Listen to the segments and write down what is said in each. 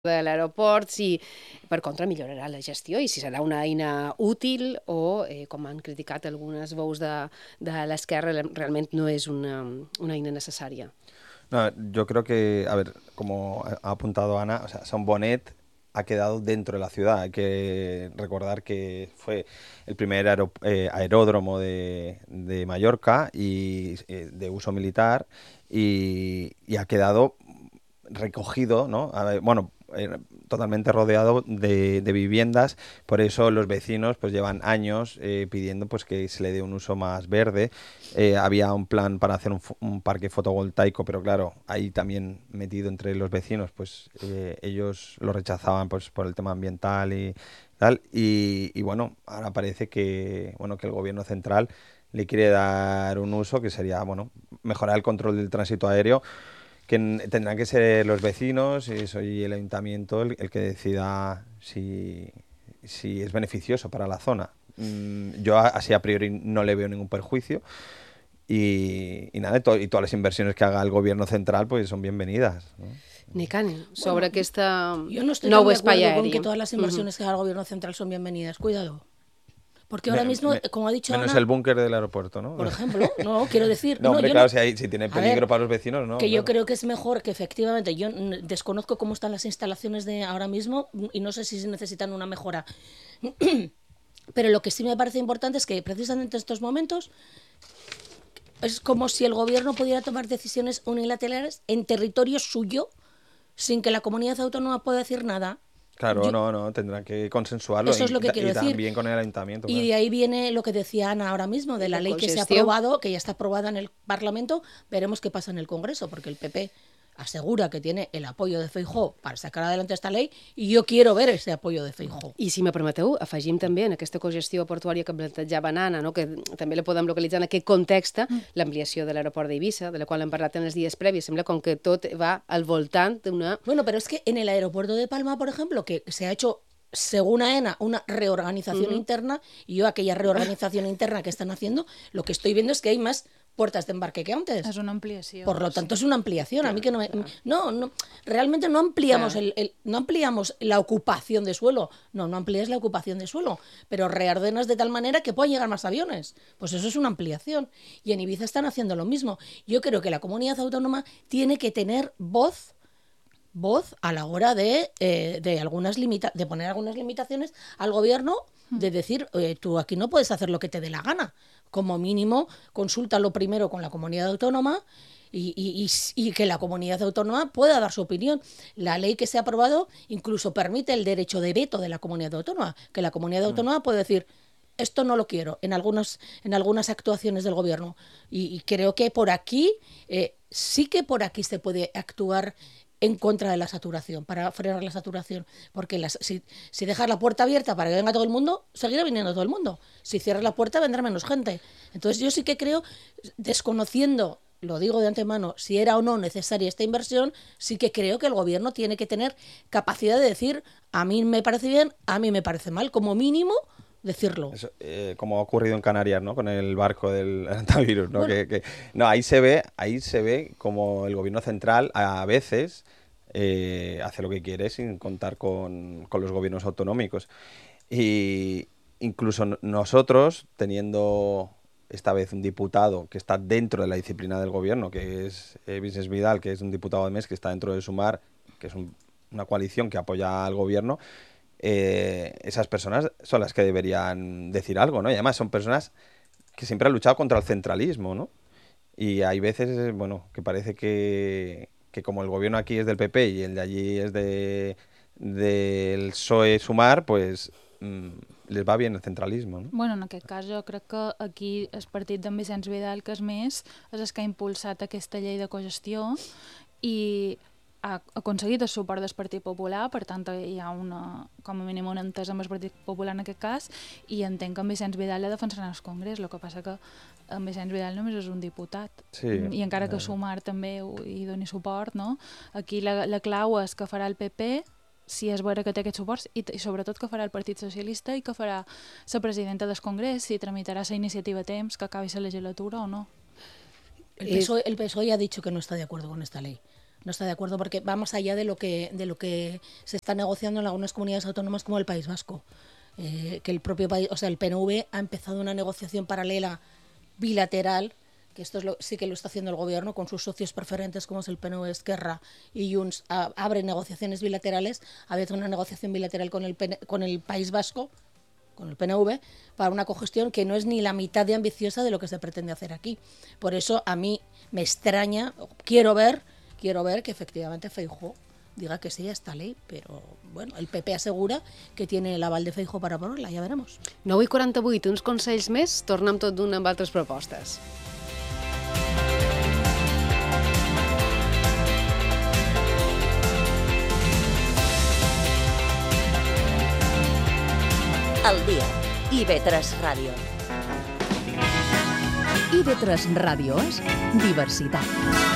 de l'aeroport, si per contra millorarà la gestió i si serà una eina útil o, com han criticat algunes veus de l'esquerra, realment no és una eina necessària. No, yo creo que, a ver, como ha apuntado Ana, o sea, Son Bonnet ha quedado dentro de la ciudad. Hay que recordar que fue el primer aeródromo de Mallorca y de uso militar y ha quedado recogido, ¿no? Bueno, totalmente rodeado de viviendas, por eso los vecinos pues llevan años pidiendo pues que se le dé un uso más verde. Había un plan para hacer un parque fotovoltaico, pero claro, ahí también metido entre los vecinos, pues ellos lo rechazaban pues por el tema ambiental y tal. Y bueno, ahora parece que bueno que el gobierno central le quiere dar un uso que sería bueno mejorar el control del tránsito aéreo, que tendrán que ser los vecinos y el ayuntamiento el que decida si es beneficioso para la zona. Yo así a priori no le veo ningún perjuicio y nada, y todas las inversiones que haga el gobierno central pues son bienvenidas, ¿no? Nicani, sobre aquesta Yo no estoy tan nou de espai acuerdo con aeri. que todas las inversiones que haga el gobierno central son bienvenidas. Cuidado. Porque ahora mismo, como ha dicho menos Ana, el búnker del aeropuerto, ¿no? por ejemplo, no, quiero decir... No, hombre, yo claro, no- si tiene A peligro ver, para los vecinos, ¿no? que Claro. yo creo que es mejor que efectivamente, yo desconozco cómo están las instalaciones de ahora mismo y no sé si necesitan una mejora. Pero lo que sí me parece importante es que precisamente en estos momentos es como si el gobierno pudiera tomar decisiones unilaterales en territorio suyo sin que la comunidad autónoma pueda decir nada. Claro, no, tendrán que consensuarlo Eso es lo que quiero y decir. también con el ayuntamiento. Y Claro. de ahí viene lo que decía Ana ahora mismo, de la ley que se ha aprobado, que ya está aprobada en el Parlamento. Veremos qué pasa en el Congreso, porque el PP asegura que tiene el apoyo de Feijóo para sacar adelante esta ley y yo quiero ver ese apoyo de Feijóo. I si me permeteu, afegim també en aquesta cogestió portuària que plantejava Anna, no? Que també la podem localitzar en aquest context, l'ampliació de l'aeroport d'Eivissa, de la qual hem parlat en els dies previs. Sembla com que tot va al voltant d'una... Bueno, pero es que en el aeropuerto de Palma, por ejemplo, que se ha hecho, según AENA, una reorganización interna, y yo aquella reorganización interna que están haciendo, lo que estoy viendo es que hay más puertas de embarque que antes. És una ampliació. Por lo tanto, es una ampliación. A mí que no me... No, realmente no ampliamos, no ampliamos la ocupación de suelo. No amplías la ocupación de suelo, pero reordenas de tal manera que puedan llegar más aviones. Pues eso es una ampliación. Y en Ibiza están haciendo lo mismo. Yo creo que la comunidad autónoma tiene que tener voz a la hora de poner algunas limitaciones al gobierno, de decir, tú aquí no puedes hacer lo que te dé la gana. Como mínimo, consúltalo primero con la comunidad autónoma y que la comunidad autónoma pueda dar su opinión. La ley que se ha aprobado incluso permite el derecho de veto de la comunidad autónoma, que la comunidad autónoma puede decir, esto no lo quiero, en algunas actuaciones del gobierno. Y creo que por aquí, sí que por aquí se puede actuar en contra de la saturación, para frenar la saturación. Porque si dejas la puerta abierta para que venga todo el mundo, seguirá viniendo todo el mundo. Si cierras la puerta, vendrá menos gente. Entonces yo sí que creo, desconociendo, lo digo de antemano, si era o no necesaria esta inversión, sí que creo que el gobierno tiene que tener capacidad de decir, a mí me parece bien, a mí me parece mal, como mínimo decirlo. Eso, como ha ocurrido en Canarias, ¿no? Con el barco del antivirus, ¿no? Bueno. No, ahí se ve como el gobierno central a veces hace lo que quiere sin contar con los gobiernos autonómicos. Y incluso nosotros, teniendo esta vez un diputado que está dentro de la disciplina del gobierno, que es Vicens Vidal, que es un diputado de MES, que está dentro de Sumar, que es una coalición que apoya al gobierno, esas personas son las que deberían decir algo, ¿no? Y además son personas que siempre han luchado contra el centralismo, ¿no? Y hay veces, bueno, que parece que como el gobierno aquí es del PP y el de allí es del PSOE Sumar, pues les va bien el centralismo, ¿no? Bueno, en aquest cas jo crec que aquí el partit d'en Vicenç Vidal, que és més, és el que ha impulsat aquesta llei de cogestió i ha aconseguit el suport del Partit Popular, per tant hi ha com a mínim una entesa amb el Partit Popular en aquest cas, i entenc que en Vicenç Vidal la defensarà al Congrés. El que passa que en Vicenç Vidal només és un diputat, sí, i encara que Sumar també hi doni suport, no? Aquí la clau és que farà el PP, si és vera que té aquests suports, i sobretot que farà el Partit Socialista i que farà la presidenta del Congrés, si tramitarà la iniciativa a temps, que acabi la legislatura o no. El PSOE ya ha dicho que no está de acuerdo con esta ley. no está de acuerdo porque va más allá de lo que se está negociando en algunas comunidades autónomas como el País Vasco. Que el propio país, o sea, el PNV ha empezado una negociación paralela bilateral, que esto sí que lo está haciendo el gobierno con sus socios preferentes como es el PNV, Esquerra y Junts, abre negociaciones bilaterales. Ha habido una negociación bilateral con el País Vasco, con el PNV, para una cogestión que no es ni la mitad de ambiciosa de lo que se pretende hacer aquí. Por eso a mí me extraña, quiero ver que efectivamente Feijóo diga que sí a esta ley, pero bueno, el PP asegura que tiene el aval de Feijóo para aprobarla, ya veremos. 9:48, uns consells més, tornem tot d'una amb altres propostes. El dia. IB3 Ràdio. IB3 Ràdio és diversitat.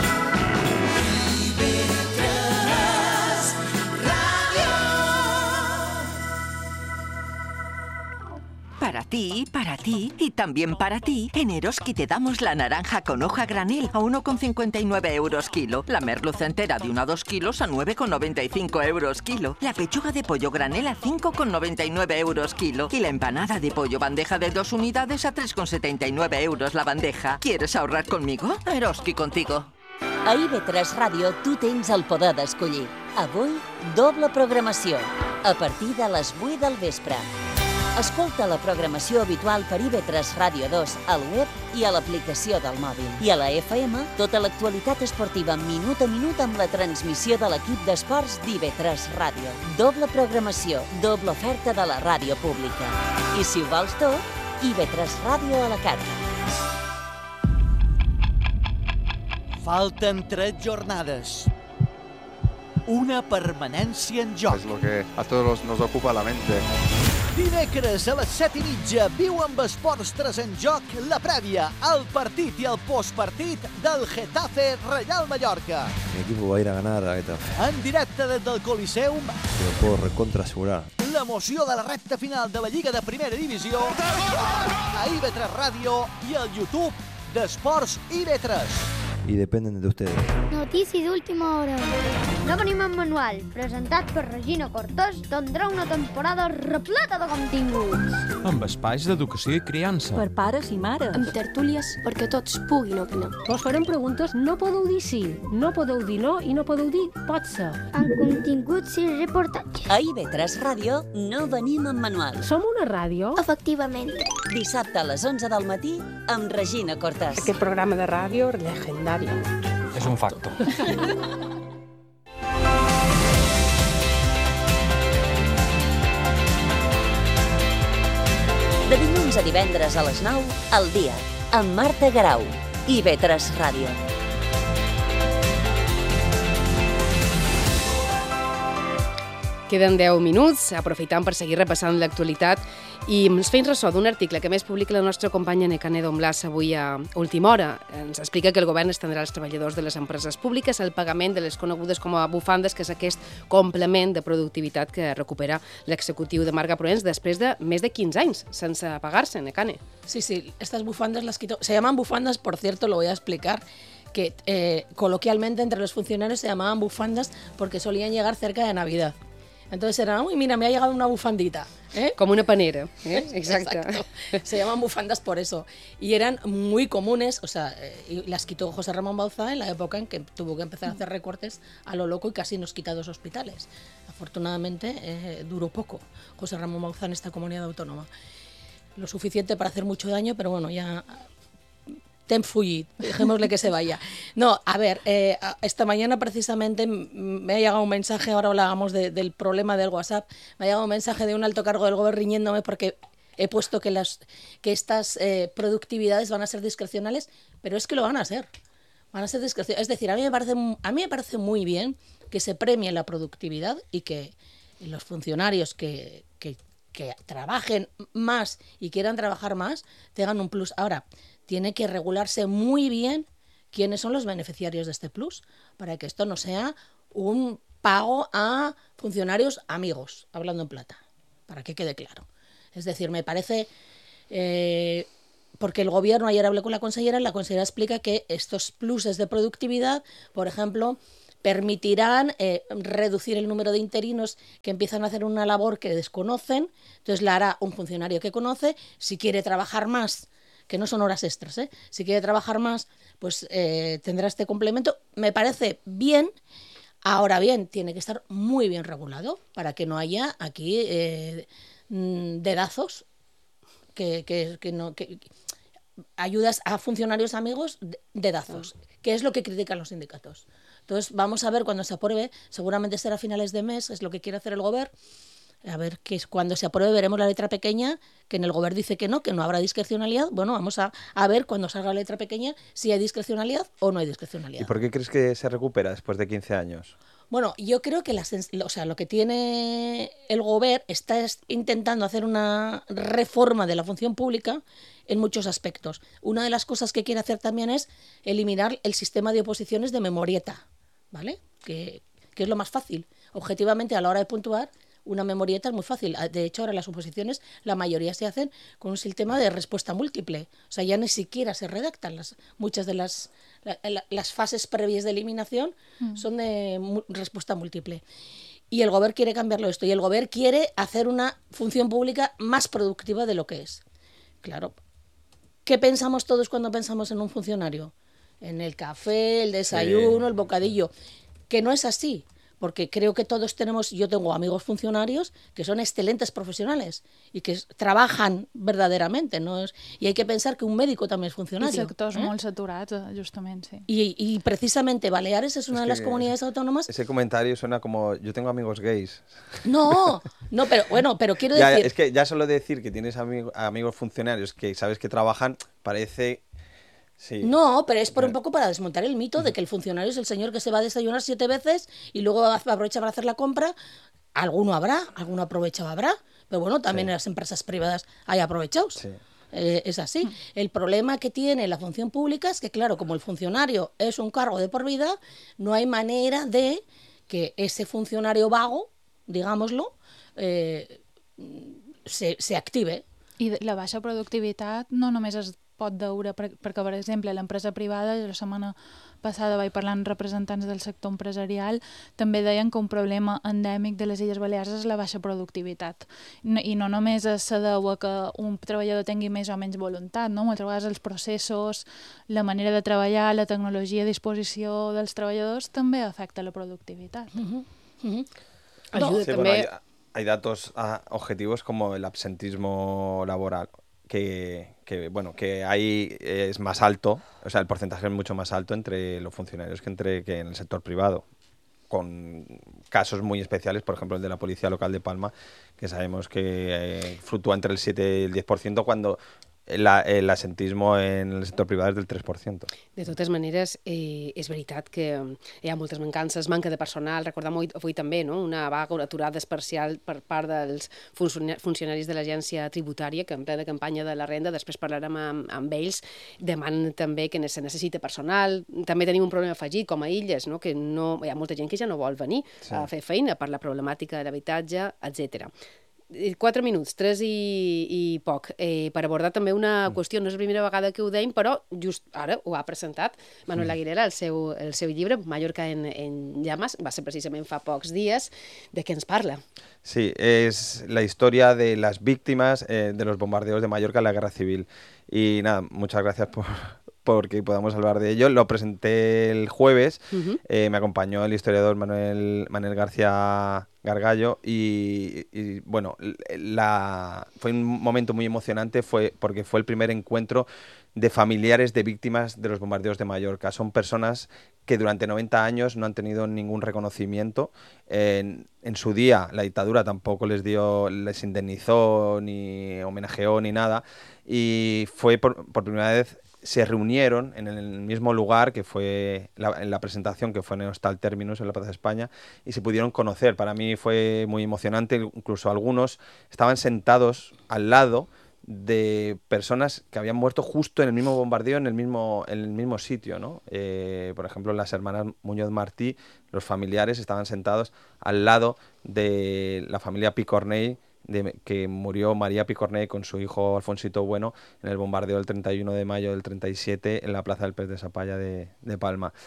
Para ti y también para ti, en Eroski te damos la naranja con hoja granel a 1,59 euros kilo, la merluza entera de 1 a 2 kilos a 9,95 euros kilo, la pechuga de pollo granel a 5,99 euros kilo y la empanada de pollo bandeja de 2 unidades a 3,79 euros la bandeja. ¿Quieres ahorrar conmigo? Eroski contigo. A IB3 Ràdio tu tens el poder d'escollir. Avui, doble programació, a partir de les 8 del vespre. Escolta la programació habitual per IB3 Ràdio 2 al web i a l'aplicació del mòbil. I a la FM, tota l'actualitat esportiva minut a minut amb la transmissió de l'equip d'esports d'IB3 Ràdio. Doble programació, doble oferta de la ràdio pública. I si ho vols tot, IB3 Ràdio a la carta. Falten 3 jornades. Una permanència en joc. Es lo que a todos nos ocupa la mente. Dimecres a les 7:30 viu amb Esports 3 en joc la prèvia, el partit i el postpartit del Getafe Real Mallorca. Mi equipo va a ir a ganar a Getafe. En directe des del Coliseum, Te lo puedo recontra asegurar. l'emoció de la recta final de la Lliga de Primera Divisió a IB3 Ràdio i al YouTube d'Esports IB3. Y dependen de ustedes. Notícies d'última hora. No venim en manual, presentat per Regina Cortès, tindrà una temporada repleta de continguts. Amb espais d'educació i criança. Per pares i mares. Amb tertúlies perquè tots puguin opinar. Vos farem preguntes, no podeu dir sí, no podeu dir no i no podeu dir pot ser. Amb continguts i reportatges. A IB3 Ràdio no venim en manual. Som una ràdio? Efectivament. Dissabte a les 11 del matí amb Regina Cortès. Aquest programa de ràdio legendari. És un facto. De dilluns a divendres a les 9, al dia, amb Marta Garau, IB3 Ràdio. Queden 10 minuts, aprofitant per seguir repassant l'actualitat i ens feim ressò d'un article que més publica la nostra companya Nekane Donblas avui a última hora. Ens explica que el govern estendrà als treballadors de les empreses públiques el pagament de les conegudes com a bufandes, que és aquest complement de productivitat que recupera l'executiu de Marga Proens després de més de 15 anys sense pagar-se, Nekane. Sí, estas bufandas las quitó. Se llaman bufandas, por cierto, lo voy a explicar, que coloquialmente entre los funcionarios se llamaban bufandas porque solían llegar cerca de Navidad. Entonces era, uy, mira, me ha llegado una bufandita. Como una panera. Exacto. Se llaman bufandas por eso. Y eran muy comunes, o sea, y las quitó José Ramón Bauzá en la época en que tuvo que empezar a hacer recortes a lo loco y casi nos quita 2 hospitales. Afortunadamente duró poco José Ramón Bauzá en esta comunidad autónoma. Lo suficiente para hacer mucho daño, pero bueno, ya... Ten fugit, dejémosle que se vaya. No, a ver, esta mañana precisamente me ha llegado un mensaje, ahora hablábamos del problema del WhatsApp, me ha llegado un mensaje de un alto cargo del gobierno riñéndome porque he puesto que estas productividades van a ser discrecionales, pero es que lo van a ser. Van a ser discrecionales. Es decir, a mí me parece muy bien que se premie la productividad y que los funcionarios que trabajen más y quieran trabajar más tengan un plus. Ahora, tiene que regularse muy bien quiénes son los beneficiarios de este plus, para que esto no sea un pago a funcionarios amigos, hablando en plata, para que quede claro. Es decir, me parece... porque el gobierno, ayer hablé con la consellera explica que estos pluses de productividad, por ejemplo, permitirán reducir el número de interinos que empiezan a hacer una labor que desconocen, entonces la hará un funcionario que conoce. Si quiere trabajar más, que no son horas extras, si quiere trabajar más, pues tendrá este complemento. Me parece bien. Ahora bien, tiene que estar muy bien regulado para que no haya aquí dedazos, que ayudas a funcionarios amigos dedazos, que es lo que critican los sindicatos. Entonces vamos a ver cuando se apruebe, seguramente será a finales de mes, es lo que quiere hacer el Gobierno. A ver, que cuando se apruebe veremos la letra pequeña, que en el Gobierno dice que no habrá discrecionalidad. Bueno, vamos a ver cuando salga la letra pequeña si hay discrecionalidad o no hay discrecionalidad. ¿Y por qué crees que se recupera después de 15 años? Bueno, yo creo que lo que tiene el Gobierno está intentando hacer una reforma de la función pública en muchos aspectos. Una de las cosas que quiere hacer también es eliminar el sistema de oposiciones de memorieta, ¿vale? Que es lo más fácil. Objetivamente, a la hora de puntuar, una memorieta es muy fácil. De hecho, ahora las oposiciones, la mayoría se hacen con un sistema de respuesta múltiple. O sea, ya ni siquiera se redactan. Muchas de las fases previas de eliminación son de respuesta múltiple. Y el Gobierno quiere cambiarlo esto. Y el Gobierno quiere hacer una función pública más productiva de lo que es. Claro. ¿Qué pensamos todos cuando pensamos en un funcionario? En el café, el desayuno, el bocadillo. Que no es así. Porque creo que todos yo tengo amigos funcionarios que son excelentes profesionales y que trabajan verdaderamente, ¿no? Y hay que pensar que un médico también es funcionario. I sectors molt saturats, justament, sí. Y precisamente Baleares es una de las comunidades autónomas... Ese comentario suena como, yo tengo amigos gays. No, pero quiero decir... Es que ya solo decir que tienes amigos funcionarios que sabes que trabajan, parece... Sí. No, pero es por un poco para desmontar el mito de que el funcionario es el señor que se va a desayunar 7 veces y luego aprovecha para hacer la compra. Alguno aprovechado habrá, pero bueno, también en las empresas privadas hay aprovechados. Sí. Es así. El problema que tiene la función pública es que, claro, como el funcionario es un cargo de por vida, no hay manera de que ese funcionario vago, digámoslo, se active. I la baixa productivitat no només es pot veure, perquè, per exemple, l'empresa privada, la setmana passada vaig parlar amb representants del sector empresarial, també deien que un problema endèmic de les Illes Balears és la baixa productivitat. I no només se deu a que un treballador tingui més o menys voluntat, no? Moltes vegades els processos, la manera de treballar, la tecnologia a disposició dels treballadors també afecta la productivitat. Ayuda también. Bueno, hay datos objetivos como el absentismo laboral, que ahí es más alto, o sea, el porcentaje es mucho más alto entre los funcionarios que en el sector privado, con casos muy especiales, por ejemplo el de la Policía Local de Palma, que sabemos que fluctúa entre el 7 y el 10% cuando el assentismo en el sector privat és del 3%. De totes maneres, és veritat que hi ha moltes mancances, manca de personal. Recordem avui també, no? Una vaga, una aturada parcial per part dels funcionaris de l'agència tributària, que en plena campanya de la renda, després parlarem amb ells, demanen també que se necessita personal. També tenim un problema afegit, com a Illes, no? Que hi ha molta gent que ja no vol venir a fer feina per la problemàtica de l'habitatge, etc. 4 minuts, 3 i poc, per abordar també una qüestió. No és la primera vegada que ho deim, però just ara ho ha presentat Manuel Aguilera, el seu llibre, Mallorca en llamas, va ser precisament fa pocs dies. De què ens parla? Sí, es la historia de las víctimas de los bombardeos de Mallorca en la Guerra Civil. Y nada, muchas gracias porque podamos hablar de ello. Lo presenté el jueves, me acompañó el historiador Manuel García Gargallo y bueno, fue un momento muy emocionante porque fue el primer encuentro de familiares de víctimas de los bombardeos de Mallorca. Son personas que durante 90 años no han tenido ningún reconocimiento. En su día la dictadura tampoco les indemnizó, ni homenajeó, ni nada. Y fue por primera vez se reunieron en el mismo lugar que fue en la presentación, que fue en el Hostal Terminus, en la Plaza de España, y se pudieron conocer. Para mí fue muy emocionante, incluso algunos estaban sentados al lado de personas que habían muerto justo en el mismo bombardeo, en el mismo sitio, ¿no? Por ejemplo, las hermanas Muñoz Martí, los familiares estaban sentados al lado de la familia Picornell, que murió María Picornell con su hijo Alfonsito Bueno en el bombardeo del 31 de mayo del 37 en la Plaza del Pez de Sapalla de Palma.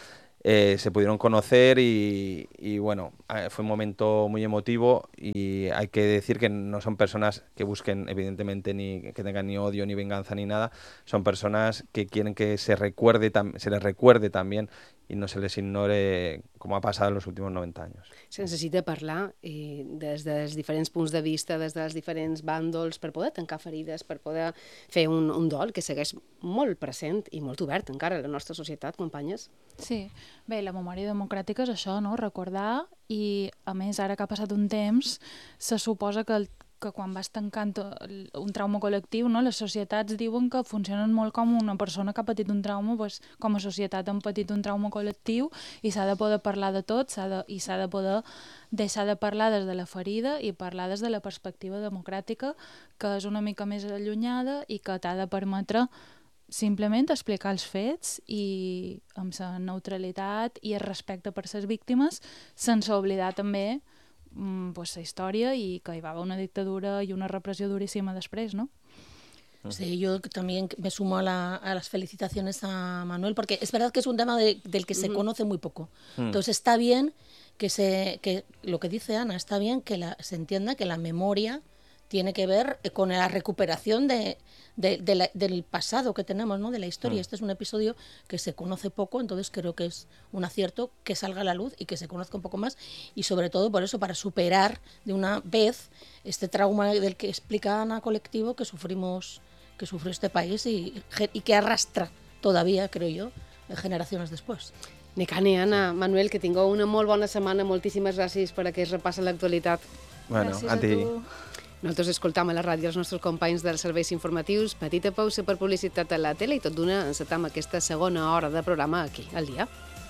se pudieron conocer y bueno, fue un momento muy emotivo y hay que decir que no son personas que busquen evidentemente ni que tengan ni odio ni venganza ni nada, son personas que quieren que se les recuerde también i no se les ignore com ha passat en els últims 90 anys. Se necessita parlar des dels diferents punts de vista, des dels diferents bàndols, per poder tancar ferides, per poder fer un dol que segueix molt present i molt obert encara a la nostra societat, companyes. Sí, bé, la memòria democràtica és això, no? Recordar, i a més, ara que ha passat un temps, se suposa que quan vas tancant un trauma col·lectiu, no? Les societats diuen que funcionen molt com una persona que ha patit un trauma, doncs, com a societat han patit un trauma col·lectiu i s'ha de poder parlar de tot i s'ha de poder deixar de parlar des de la ferida i parlar des de la perspectiva democràtica, que és una mica més allunyada i que t'ha de permetre simplement explicar els fets i amb la neutralitat i el respecte per les víctimes, sense oblidar també la història y que hi va haver una dictadura y una represión durísima després, ¿no? Sí, yo también me sumo a las felicitaciones a Manuel, porque es verdad que es un tema del que se conoce muy poco. Entonces está bien que lo que dice Ana, está bien que se entienda que la memoria tiene que ver con la recuperación del pasado que tenemos, ¿no? De la historia. Este es un episodio que se conoce poco, entonces creo que es un acierto que salga a la luz y que se conozca un poco más, y sobre todo por eso, para superar de una vez este trauma del que explica Ana colectivo que sufrió este país y que arrastra todavía, creo yo, generaciones después. Necane, Ana, Manuel, que tingueu una molt bona setmana. Moltíssimes gràcies per aquest repàs a l'actualitat. Bueno, gràcies a tu. Nosaltres escoltam a la ràdio els nostres companys dels serveis informatius. Petita pausa per publicitat a la tele i tot d'una encetam aquesta segona hora de programa aquí, al dia.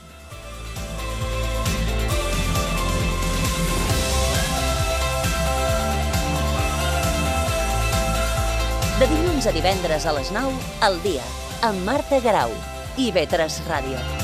De dilluns a divendres a les 9, al dia, amb Marta Garau i IB3 Ràdio.